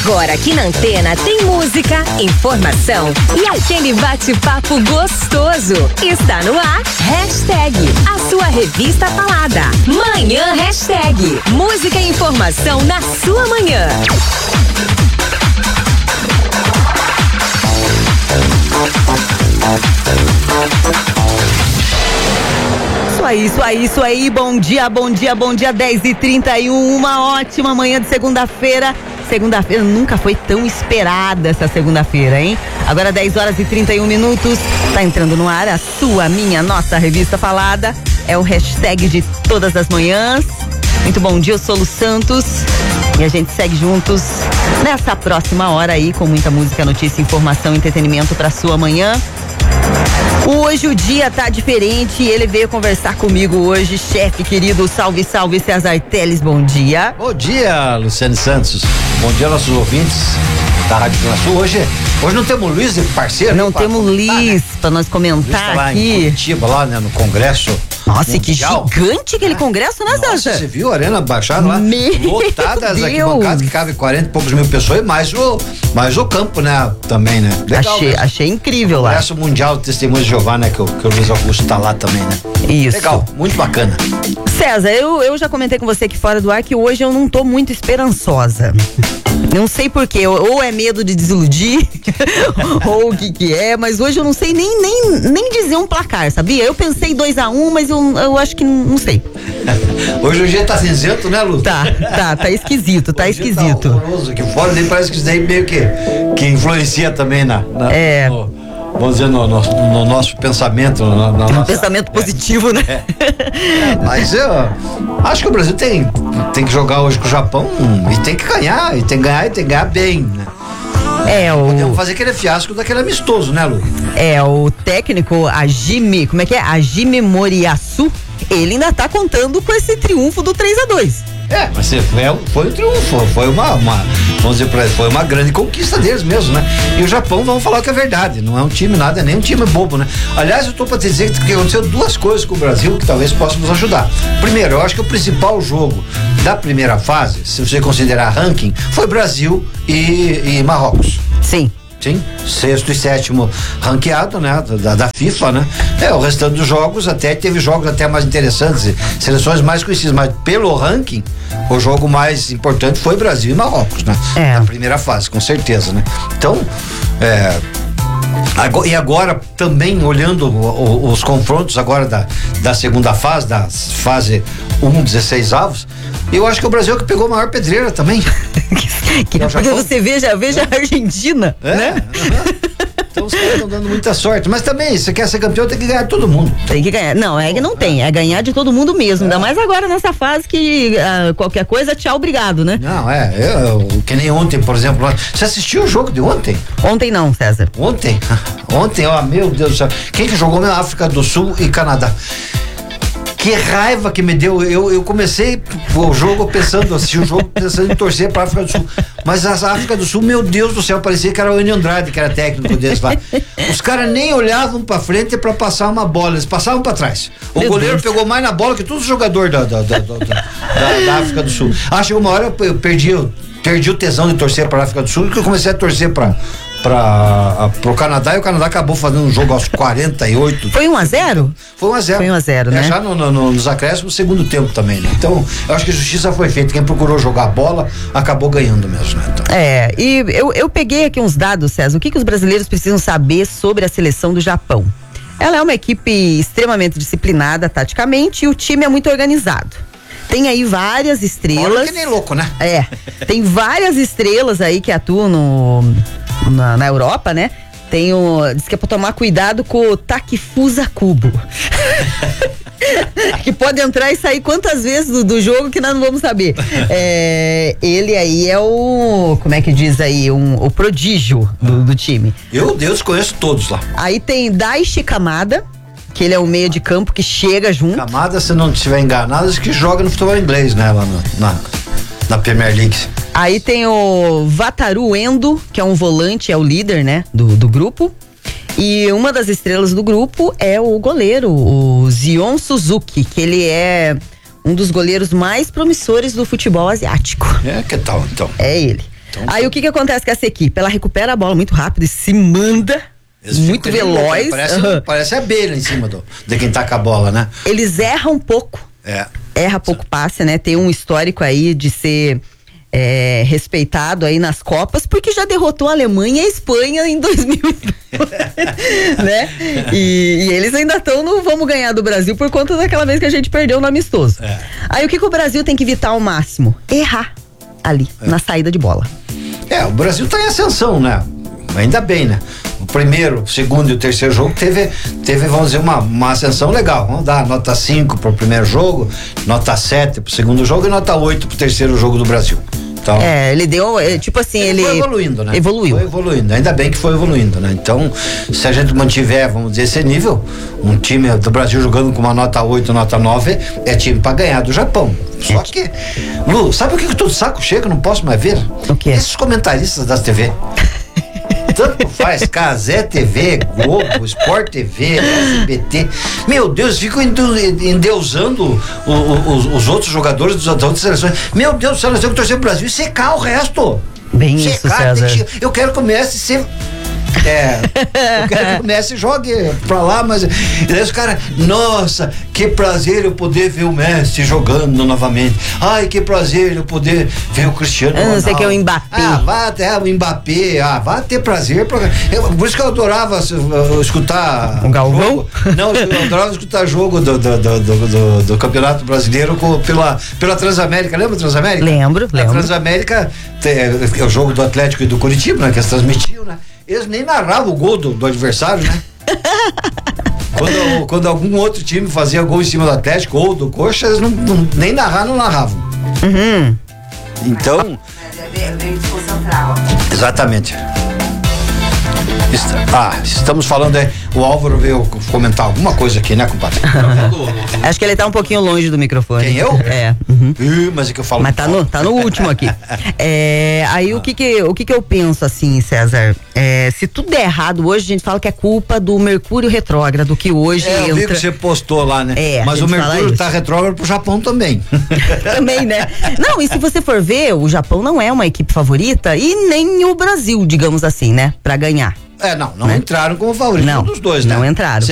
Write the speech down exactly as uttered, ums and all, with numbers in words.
Agora aqui na Antena tem música, informação e aquele bate-papo gostoso. Está no ar, hashtag, a sua revista falada. Manhã hashtag, música e informação na sua manhã. Isso aí, isso aí, isso aí, bom dia, bom dia, bom dia, dez e trinta e um, uma ótima manhã de segunda-feira. Segunda-feira nunca foi tão esperada essa segunda-feira, hein? Agora dez horas e trinta e um minutos, tá entrando no ar a sua, minha, nossa revista falada. É o hashtag de todas as manhãs. Muito bom dia, eu sou Lu Santos e a gente segue juntos nessa próxima hora aí com muita música, notícia, informação, entretenimento pra sua manhã. Hoje o dia tá diferente e ele veio conversar comigo hoje, chefe querido, salve, salve, César Teles, bom dia. Bom dia, Luciane Santos, bom dia nossos ouvintes da Rádio Zona Sul. Hoje, hoje não temos Luiz de parceiro? Não temos Luiz pra nós comentar tá lá aqui. Em Curitiba, lá né, no Congresso. Nossa, mundial. Que gigante aquele ah, congresso, né, Nossa, César? você viu a arena baixada lá? Meu lotada, as Deus. arquibancadas que cabe quarenta e poucos mil pessoas, e mais o, mais o campo, né? Também, né? Legal, achei, achei incrível lá. Congresso Mundial do Testemunho de Jeová, né? Que o, que o Luiz Augusto tá lá também, né? Isso. Legal, muito bacana. César, eu, eu já comentei com você aqui fora do ar que hoje eu não tô muito esperançosa. Não sei porquê, ou é medo de desiludir, ou o que que é, mas hoje eu não sei nem, nem, nem dizer um placar, sabia? Eu pensei dois a um, mas eu, eu acho que não, não sei. Hoje o dia tá cinzento, né, Lu? Tá, tá, tá esquisito, tá hoje esquisito. Tá horroroso aqui fora, nem parece que isso daí meio que, que influencia também na, na é. no, vamos dizer, no, no, no nosso pensamento. No, no um nossa, pensamento positivo, é, né? É. É, mas eu acho que o Brasil tem, tem que jogar hoje com o Japão e tem que ganhar, e tem que ganhar e tem que ganhar bem, né? É, o... Podemos fazer aquele fiasco daquele amistoso, né, Lu? É, o técnico Hajime, como é que é? Hajime Moriyasu, ele ainda tá contando com esse triunfo do três a dois. É, mas foi, foi um triunfo, foi uma, uma vamos dizer pra ele, foi uma grande conquista deles mesmo, né? E o Japão, vamos falar que é verdade, não é um time nada, nem um time bobo, né? Aliás, eu tô pra te dizer que aconteceu duas coisas com o Brasil que talvez possam nos ajudar. Primeiro, eu acho que o principal jogo da primeira fase, se você considerar ranking, foi Brasil e, e Marrocos. Sim. Sim, sexto e sétimo ranqueado, né, da, da FIFA, né, é, o restante dos jogos até teve jogos até mais interessantes, seleções mais conhecidas, mas pelo ranking, o jogo mais importante foi Brasil e Marrocos, né, é. na primeira fase, com certeza, né, então, é, agora, e agora também olhando o, o, os confrontos agora da, da segunda fase, da fase um, dezesseis avos, eu acho que o Brasil é que pegou a maior pedreira também. que, porque você veja, veja é. a Argentina, é, né? Uh-huh. Então os caras estão dando muita sorte. Mas também, se quer ser campeão, tem que ganhar todo mundo. Tem que ganhar. Não, é que não tem. É ganhar de todo mundo mesmo. É. Ainda mais agora nessa fase que uh, qualquer coisa, tchau, obrigado, né? Não, é. Eu, que nem ontem, por exemplo. Você assistiu o jogo de ontem? Ontem não, César. Ontem? Ontem, ó, meu Deus do céu. Quem que jogou na África do Sul e Canadá? Que raiva que me deu. Eu, eu comecei o jogo pensando, assistir o jogo pensando em torcer para a África do Sul. Mas a África do Sul, meu Deus do céu, parecia que era o Enio Andrade, que era técnico deles lá. Os caras nem olhavam para frente para passar uma bola, eles passavam para trás. O meu goleiro Deus. Pegou mais na bola que todos os jogadores da, da, da, da, da, da África do Sul. Acho que uma hora eu perdi, eu perdi o tesão de torcer para a África do Sul, que eu comecei a torcer para para pro Canadá, e o Canadá acabou fazendo um jogo aos quarenta e oito. Foi um a zero? Foi um a zero. Foi um a zero, é, né? Já no, no, nos acréscimos, segundo tempo também, né? Então, eu acho que a justiça foi feita. Quem procurou jogar a bola, acabou ganhando mesmo, né? Então. É, e eu, eu peguei aqui uns dados, César. O que que os brasileiros precisam saber sobre a seleção do Japão? Ela é uma equipe extremamente disciplinada taticamente e o time é muito organizado. Tem aí várias estrelas. Olha que nem louco, né? É, tem várias estrelas aí que atuam no, na, na Europa, né? Tem o, diz que é pra tomar cuidado com o Takefusa Kubo. Que pode entrar e sair quantas vezes do, do jogo que nós não vamos saber. É, ele aí é o, como é que diz aí, um, o prodígio do, do time. Eu, Deus, conheço todos lá. Aí tem Daichi Kamada, que ele é o meio de campo que chega junto. Kamada, se não estiver enganado, acho que joga no futebol inglês, né? Lá no, na, na Premier League. Aí tem o Wataru Endo, que é um volante, é o líder, né? Do, do grupo. E uma das estrelas do grupo é o goleiro, o Zion Suzuki, que ele é um dos goleiros mais promissores do futebol asiático. É, que tal então? É ele. Então, Aí o que que acontece com essa equipe? Ela recupera a bola muito rápido e se manda. Muito veloz. Parece, uhum. parece abelha em cima do, de quem tá com a bola, né? Eles erram pouco. É. Erra pouco passe, né? Tem um histórico aí de ser é, respeitado aí nas Copas, porque já derrotou a Alemanha e a Espanha em dois mil e dois, né? E, e eles ainda estão no vamos ganhar do Brasil por conta daquela vez que a gente perdeu no amistoso. É. Aí o que, que o Brasil tem que evitar ao máximo? Errar ali, é. na saída de bola. É, o Brasil tá em ascensão, né? Ainda bem, né? O primeiro, o segundo e o terceiro jogo teve, teve vamos dizer, uma, uma ascensão legal. Vamos dar nota cinco pro primeiro jogo, nota sete pro segundo jogo e nota oito pro terceiro jogo do Brasil. Então, é, ele deu, tipo assim, ele... ele foi evoluindo, né? Evoluiu. Foi evoluindo, ainda bem que foi evoluindo, né? Então, se a gente mantiver, vamos dizer, esse nível, um time do Brasil jogando com uma nota oito, nota nove, é time pra ganhar do Japão. Só que, Lu, sabe o que eu tô de saco chega, não posso mais ver? O quê? Esses comentaristas das T V. Tanto faz, Cazé T V, Globo, Sport T V, S B T. Meu Deus, ficam endeusando o, o, os, os outros jogadores das outras seleções. Meu Deus do céu, nós temos que torcer pro Brasil e secar o resto. Bem secar, isso, César. Que, eu quero que o Messi se... É, eu quero que o Messi jogue pra lá, mas e daí os caras, nossa, que prazer eu poder ver o Messi jogando novamente. Ai, que prazer eu poder ver o Cristiano Ronaldo. Eu não sei que é o Mbappé. Ah, vai até o Mbappé, ah, vai ter prazer. Pra, eu, por isso que eu adorava uh, escutar. Um Galvão? Não, eu adorava escutar jogo do, do, do, do, do, do Campeonato Brasileiro com, pela, pela Transamérica. Lembra a Transamérica? Lembro, lembro. A Transamérica é o jogo do Atlético e do Curitiba, né? Que eles transmitiam, né? Eles nem narravam o gol do, do adversário, né? quando, quando algum outro time fazia gol em cima do Atlético ou do Coxa, eles não, não, nem narrar, não narravam. Uhum. Então. Exatamente. Ah, estamos falando aí. O Álvaro veio comentar alguma coisa aqui, né, compadre? Acho que ele tá um pouquinho longe do microfone. Quem, eu? É. Uhum. Ih, mas é que eu falo. Mas tá no, tá no último aqui. É, aí ah. o que que, o que que eu penso assim, César? É, se tudo der errado hoje, a gente fala que é culpa do Mercúrio retrógrado, que hoje é, entra... eu vi que você postou lá, né? É, mas o Mercúrio tá retrógrado pro Japão também. Também, né? Não, e se você for ver, o Japão não é uma equipe favorita e nem o Brasil, digamos assim, né? Pra ganhar. É, não, não né? entraram como favorito não, dos dois, né? Não entraram.